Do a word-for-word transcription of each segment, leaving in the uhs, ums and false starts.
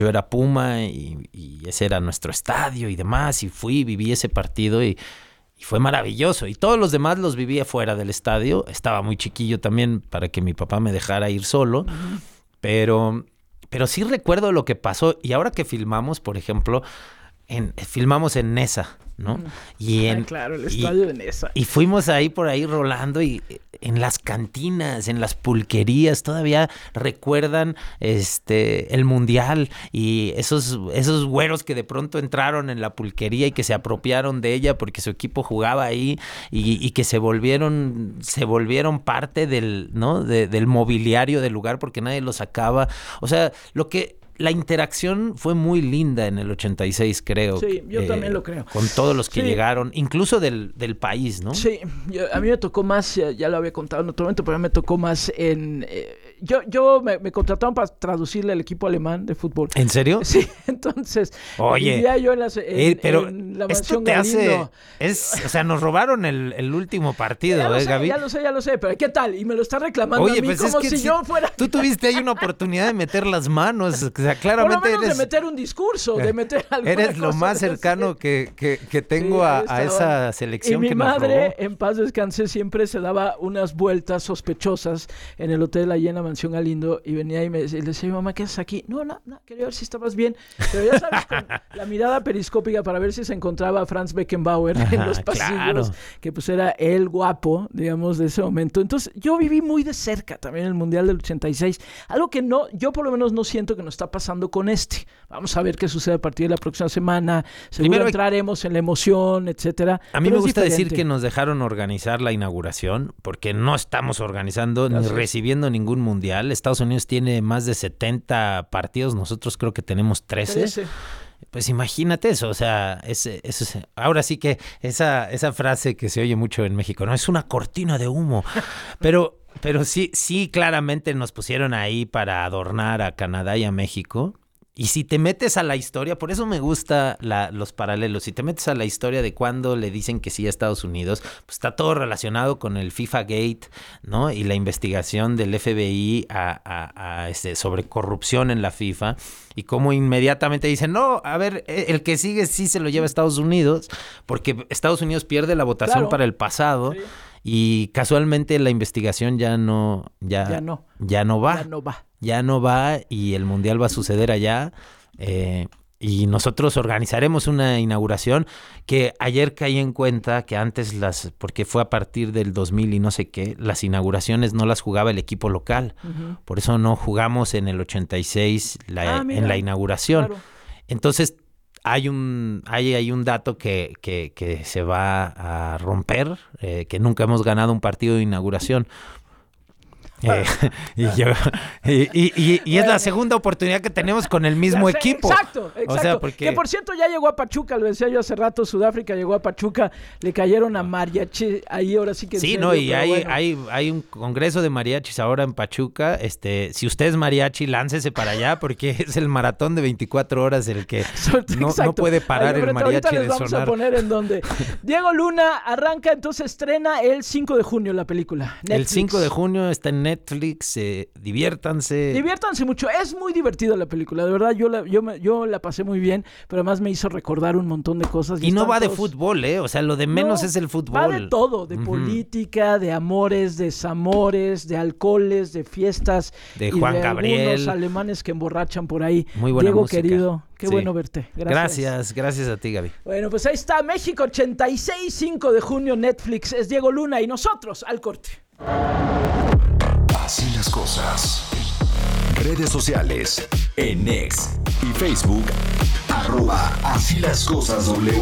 yo era Puma y, y ese era nuestro estadio y demás, y fui, viví ese partido y, y fue maravilloso. Y todos los demás los viví afuera del estadio. Estaba muy chiquillo también para que mi papá me dejara ir solo, uh-huh. pero, pero sí recuerdo lo que pasó. Y ahora que filmamos, por ejemplo, en, filmamos en Nesa, ¿no? Y en, ah, claro, el estadio y, de Nesa. Y fuimos ahí por ahí rolando y en las cantinas, en las pulquerías, todavía recuerdan este el mundial y esos, esos güeros que de pronto entraron en la pulquería y que se apropiaron de ella porque su equipo jugaba ahí y, y que se volvieron, se volvieron parte del, ¿no? De, del mobiliario del lugar porque nadie lo sacaba. O sea, lo que la interacción fue muy linda en el ochenta y seis, creo. Sí, yo eh, también lo creo. Con todos los que sí. llegaron, incluso del, del país, ¿no? Sí, yo, a mí me tocó más, ya, ya lo había contado en otro momento, pero a mí me tocó más en... Eh, yo yo me, me contrataron para traducirle al equipo alemán de fútbol. ¿En serio? Sí, entonces... Oye, vivía yo en, las, en, eh, pero en la esto mansión te Galindo. hace... Es, o sea, nos robaron el, el último partido, ya ¿eh, sé, Gaby? Ya lo sé, ya lo sé, pero ¿qué tal? Y me lo está reclamando Oye, a mí pues como es que si, si yo fuera... Tú tuviste ahí una oportunidad de meter las manos, o sea, claramente Por lo menos eres... de meter un discurso, de meter alguna Eres lo cosa más cercano que, que, que tengo sí, a, a esa selección y que mi nos madre, robó. en paz descanse, siempre se daba unas vueltas sospechosas en el hotel allí en la mansión Galindo y venía y me decía, y le decía, mamá, ¿qué haces aquí? No, no, no, quería ver si estabas bien. Pero ya sabes, con la mirada periscópica para ver si se encontraba Franz Beckenbauer Ajá, en los pasillos, claro. que pues era el guapo, digamos, de ese momento. Entonces, yo viví muy de cerca también el Mundial del ochenta y seis, algo que no, yo por lo menos no siento que nos está pasando con este. Vamos a ver qué sucede a partir de la próxima semana. Seguro Primero, entraremos en la emoción, etcétera. A mí me gusta diferente. decir que nos dejaron organizar la inauguración, porque no estamos organizando Gracias. ni recibiendo ningún mundial. Estados Unidos tiene más de setenta partidos, nosotros creo que tenemos trece. trece. Pues imagínate eso, o sea, ese, eso, ahora sí que esa, esa frase que se oye mucho en México, no es una cortina de humo, pero, pero sí, sí claramente nos pusieron ahí para adornar a Canadá y a México. Y si te metes a la historia, por eso me gusta la, los paralelos, si te metes a la historia de cuando le dicen que sí a Estados Unidos, pues está todo relacionado con el FIFA Gate, ¿no? Y la investigación del F B I a, a, a este, sobre corrupción en la FIFA y cómo inmediatamente dicen, no, a ver, el que sigue sí se lo lleva a Estados Unidos, porque Estados Unidos pierde la votación claro. para el pasado. Sí. Y casualmente la investigación ya no, ya, ya no, ya no va. Ya no va. Ya no va y el mundial va a suceder allá. Eh, y nosotros organizaremos una inauguración que ayer caí en cuenta que antes las, porque fue a partir del dos mil y no sé qué, las inauguraciones no las jugaba el equipo local. Uh-huh. Por eso no jugamos en el ochenta y seis la, ah, en la inauguración. Claro. Entonces, Hay un hay, hay un dato que, que, que se va a romper, eh, que nunca hemos ganado un partido de inauguración. Eh, y, yo, y, y, y, y es la segunda oportunidad que tenemos con el mismo sé, equipo. Exacto, exacto. O sea, porque... Que por cierto ya llegó a Pachuca, lo decía yo hace rato, Sudáfrica llegó a Pachuca, le cayeron a mariachi, ahí ahora sí que... Sí, serio, no, y hay, bueno. hay, hay un congreso de mariachis ahora en Pachuca. Este, si usted es mariachi, láncese para allá, porque es el maratón de veinticuatro horas el que no, no puede parar Ay, el mariachi de sonar. Vamos a poner en donde. Diego Luna arranca, entonces estrena el cinco de junio la película. Netflix. El cinco de junio está en Netflix, eh, diviértanse. Diviértanse mucho, es muy divertida la película, de verdad, yo la, yo, me, yo la pasé muy bien, pero además me hizo recordar un montón de cosas. Y, y no va todos... de fútbol, ¿eh? O sea, lo de menos no, es el fútbol. Va de todo, de uh-huh. política, de amores, de desamores, de alcoholes, de fiestas. De Juan y de Gabriel. Algunos alemanes que emborrachan por ahí. Muy buena Diego, música. querido, qué sí. bueno verte. Gracias. Gracias, gracias a ti, Gaby. Bueno, pues ahí está, México ochenta y seis, cinco de junio, Netflix. Es Diego Luna y nosotros al corte. Así las cosas. Redes sociales, en X y Facebook, arroba Así las cosas W.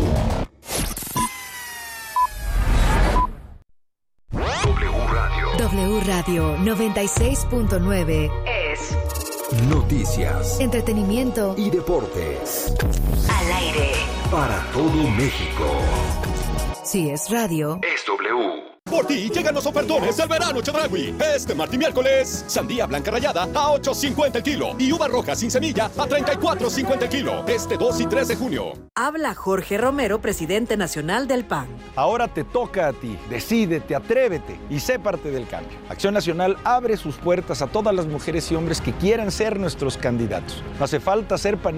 W Radio. W Radio noventa y seis punto nueve es noticias, entretenimiento y deportes. Al aire. Para todo México. Si es radio, es W. Por ti llegan los ofertones del verano Chedraui. Este martes y miércoles, sandía blanca rallada a ocho cincuenta el kilo y uva roja sin semilla a treinta y cuatro cincuenta el kilo. Este dos y tres de junio. Habla Jorge Romero, presidente nacional del P A N. Ahora te toca a ti. Decídete, atrévete y sé parte del cambio. Acción Nacional abre sus puertas a todas las mujeres y hombres que quieran ser nuestros candidatos. No hace falta ser pan